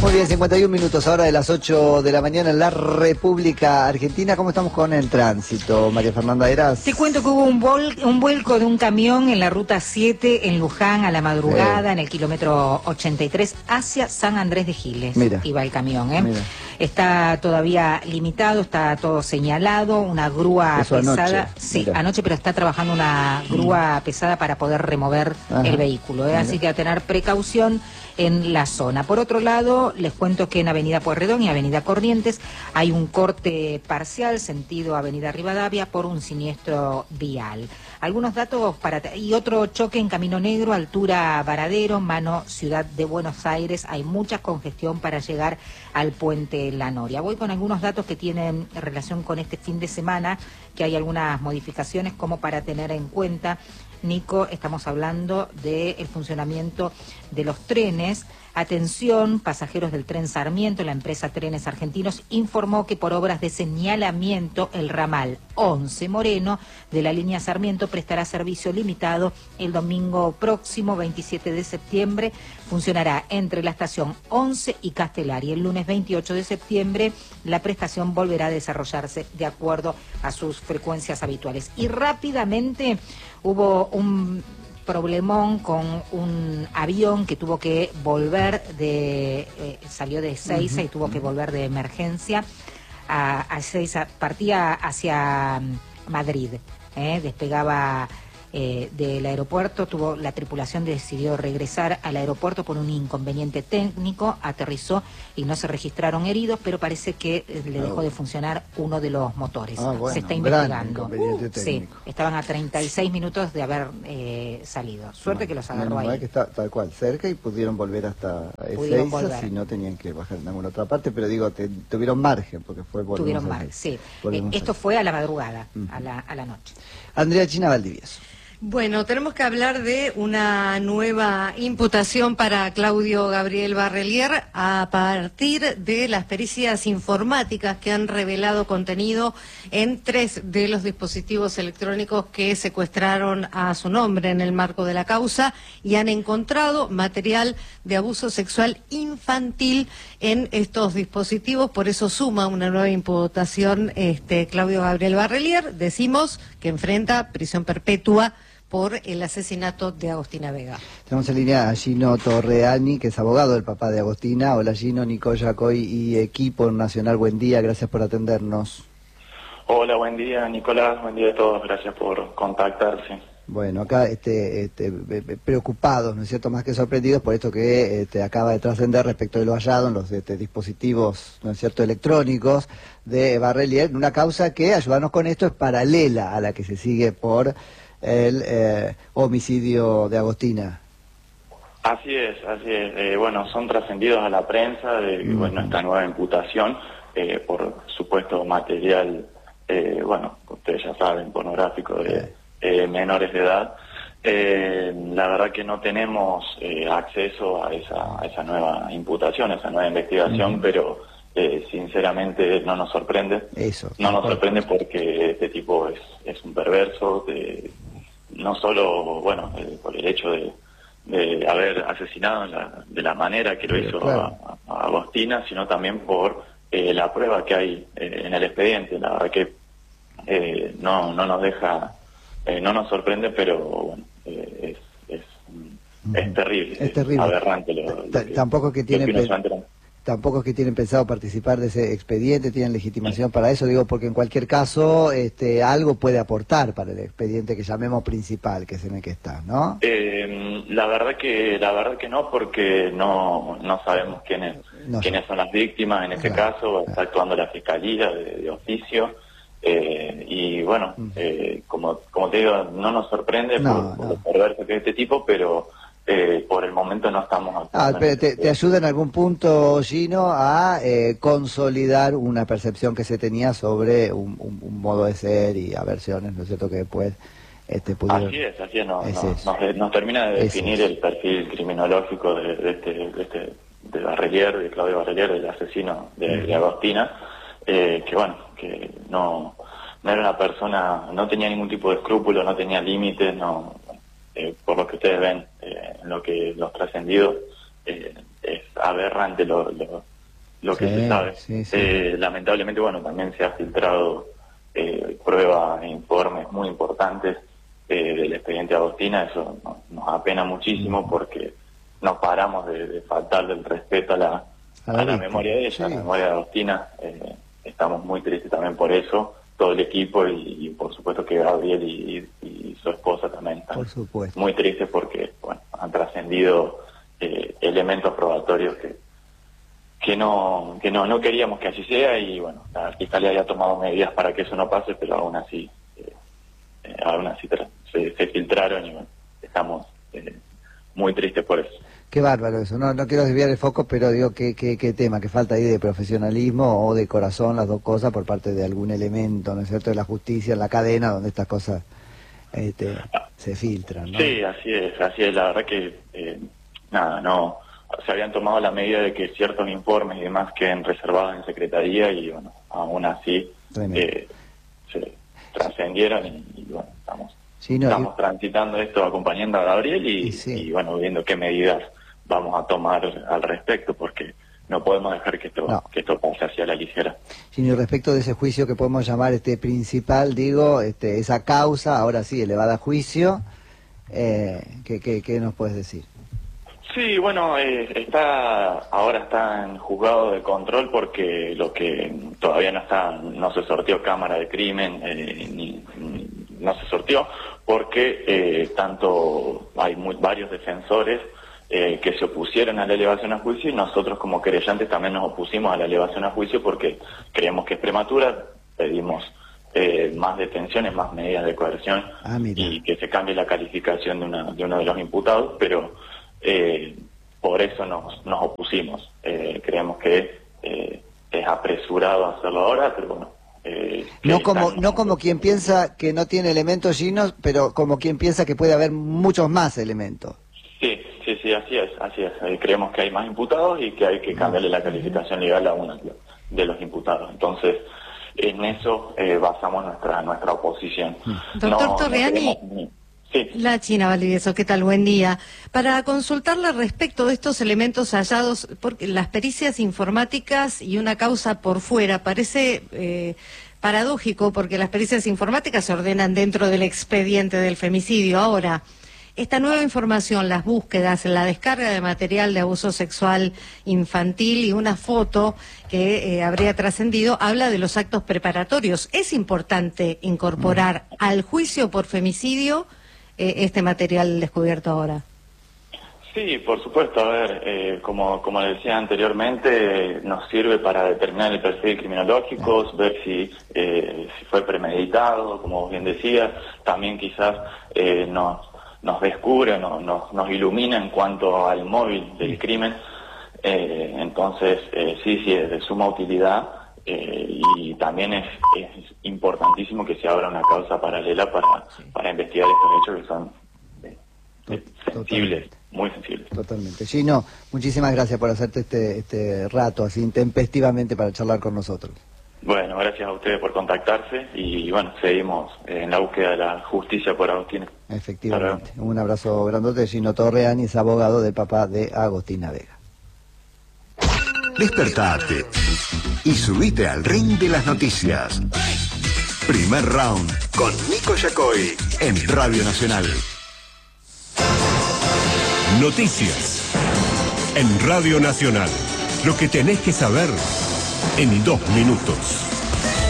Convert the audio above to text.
Muy bien, 51 minutos ahora de las 8 de la mañana en la República Argentina. ¿Cómo estamos con el tránsito, María Fernanda Heras? Te cuento que hubo un vuelco de un camión en la ruta 7 en Luján a la madrugada, en el kilómetro 83 hacia San Andrés de Giles. Mira. Iba el camión, ¿eh? Mira. Está todavía limitado, está todo señalado, una grúa Eso pesada. anoche. Sí, Mira. anoche, pero está trabajando una grúa pesada para poder remover el vehículo, ¿eh? Así que a tener precaución en la zona. Por otro lado, les cuento que en Avenida Pueyrredón y Avenida Corrientes hay un corte parcial, sentido Avenida Rivadavia, por un siniestro vial. Algunos datos y otro choque en Camino Negro, altura Varadero, mano Ciudad de Buenos Aires. Hay mucha congestión para llegar al puente La Noria. Voy con algunos datos que tienen relación con este fin de semana, que hay algunas modificaciones como para tener en cuenta. Nico, estamos hablando del funcionamiento de los trenes. Atención, pasajeros del tren Sarmiento, la empresa Trenes Argentinos informó que por obras de señalamiento el ramal 11 Moreno de la línea Sarmiento prestará servicio limitado el domingo próximo, 27 de septiembre. Funcionará entre la estación 11 y Castelar, y el lunes 28 de septiembre la prestación volverá a desarrollarse de acuerdo a sus frecuencias habituales. Y rápidamente hubo un problemón con un avión que tuvo que volver salió de Ezeiza y tuvo que volver de emergencia a Ezeiza, partía hacia Madrid, despegaba del aeropuerto, la tripulación decidió regresar al aeropuerto por un inconveniente técnico, aterrizó y no se registraron heridos, pero parece que le dejó de funcionar uno de los motores. Bueno, se está investigando. Sí, estaban a 36 minutos de haber salido. Suerte que los agarró ahí. Que está tal cual, cerca, y pudieron volver hasta Ezeiza, si no tenían que bajar en alguna otra parte, pero digo, tuvieron margen, porque fue por Tuvieron margen, sí. Esto fue a la madrugada, a la noche. Andrea China Valdivieso. Bueno, tenemos que hablar de una nueva imputación para Claudio Gabriel Barrelier a partir de las pericias informáticas que han revelado contenido en 3 de los dispositivos electrónicos que secuestraron a su nombre en el marco de la causa, y han encontrado material de abuso sexual infantil en estos dispositivos. Por eso suma una nueva imputación Claudio Gabriel Barrelier. Decimos que enfrenta prisión perpetua por el asesinato de Agostina Vega. Tenemos en línea a Gino Torreani, que es abogado del papá de Agostina. Hola Gino, Nico Yacoy y equipo Nacional, buen día, gracias por atendernos. Hola, buen día Nicolás, buen día a todos, gracias por contactarse. Bueno, acá preocupados, ¿no es cierto?, más que sorprendidos por esto que acaba de trascender respecto de lo hallado en los dispositivos, ¿no es cierto?, electrónicos de Barrelier, en una causa que, ayudarnos con esto, es paralela a la que se sigue por el homicidio de Agostina. Así es. Bueno, son trascendidos a la prensa de esta nueva imputación por supuesto material, ustedes ya saben, pornográfico de menores de edad. La verdad que no tenemos acceso a esa nueva imputación, a esa nueva investigación, pero sinceramente no nos sorprende. No nos sorprende porque este tipo es un perverso, no solo por el hecho de haber asesinado de la manera que lo hizo a Agostina, sino también por la prueba que hay en el expediente. La verdad que no nos deja, no nos sorprende, pero bueno, es terrible, es terrible, aberrante Tampoco es que tienen pensado participar de ese expediente, tienen legitimación para eso, digo, porque en cualquier caso algo puede aportar para el expediente que llamemos principal, que es en el que está, ¿no? La verdad que no, porque no sabemos quiénes son las víctimas en este caso. Está actuando la Fiscalía de oficio, y bueno, como te digo, no nos sorprende por lo perverso que es este tipo, pero por el momento no estamos pero te ayuda en algún punto, Gino, a consolidar una percepción que se tenía sobre un modo de ser y aversiones, ¿no es cierto?, que después pudieron... Así es, nos termina de definir el perfil criminológico de Barrelier, de Claudio Barrelier, del asesino de Agostina, que no era una persona, no tenía ningún tipo de escrúpulo, no tenía límites, por lo que ustedes ven, en lo que los trascendidos es aberrante lo que se sabe. Lamentablemente, bueno, también se ha filtrado pruebas e informes muy importantes del expediente Agostina. Eso nos apena muchísimo porque no paramos de faltarle el respeto a la memoria de ella, a la memoria de Agostina. Estamos muy tristes también por eso, todo el equipo y por supuesto que Gabriel y su esposa también están muy tristes porque, bueno, han trascendido elementos probatorios que no queríamos que así sea, y bueno, la fiscalía había tomado medidas para que eso no pase, pero aún así se filtraron y bueno, estamos muy tristes por eso. Qué bárbaro eso, no quiero desviar el foco, pero digo, qué tema, que falta ahí de profesionalismo o de corazón, las dos cosas, por parte de algún elemento, ¿no es cierto?, de la justicia, en la cadena, donde estas cosas se filtran, ¿no? Sí, así es, la verdad que no se habían tomado la medida de que ciertos informes y demás queden reservados en Secretaría, y bueno, aún así se trascendieron y bueno, estamos transitando esto, acompañando a Gabriel y bueno, viendo qué medidas vamos a tomar al respecto, porque no podemos dejar que esto pase hacia la ligera. Sí, y respecto de ese juicio que podemos llamar principal, digo, esa causa, ahora sí, elevada a juicio, ¿qué nos puedes decir? Sí, bueno, ahora está en juzgado de control, porque lo que todavía no se sortió cámara de crimen, no se sortió, porque tanto hay varios defensores que se opusieron a la elevación a juicio, y nosotros como querellantes también nos opusimos a la elevación a juicio porque creemos que es prematura. Pedimos más detenciones, más medidas de coerción y que se cambie la calificación de uno de los imputados, pero por eso nos opusimos. Creemos que es apresurado hacerlo ahora, pero bueno. No como quien piensa que no tiene elementos, Gino, pero como quien piensa que puede haber muchos más elementos. Sí, así es. Creemos que hay más imputados y que hay que cambiarle la calificación legal a uno de los imputados. Entonces, en eso basamos nuestra oposición. Doctor Torreani, la China Valdivieso, ¿qué tal? Buen día. Para consultarle respecto de estos elementos hallados, porque las pericias informáticas y una causa por fuera, parece paradójico, porque las pericias informáticas se ordenan dentro del expediente del femicidio. Ahora, esta nueva información, las búsquedas, la descarga de material de abuso sexual infantil y una foto que habría trascendido, habla de los actos preparatorios. ¿Es importante incorporar al juicio por femicidio este material descubierto ahora? Sí, por supuesto. A ver, como le decía anteriormente, nos sirve para determinar el perfil criminológico, ver si fue premeditado, como vos bien decías. también quizás nos descubre, nos ilumina en cuanto al móvil del crimen. Entonces, sí, es de suma utilidad, y también es importantísimo que se abra una causa paralela para investigar estos hechos que son sensibles, muy sensibles. Totalmente. Gino, muchísimas gracias por hacerte este rato así intempestivamente para charlar con nosotros. Bueno, gracias a ustedes por contactarse y bueno, seguimos en la búsqueda de la justicia por Agostina. Efectivamente. Un abrazo grandote. Gino Torreani es abogado del papá de Agostina Vega. Despertate y subite al ring de las noticias. Primer round con Nico Yacoy en Radio Nacional. Noticias en Radio Nacional. Lo que tenés que saber en 2 minutos.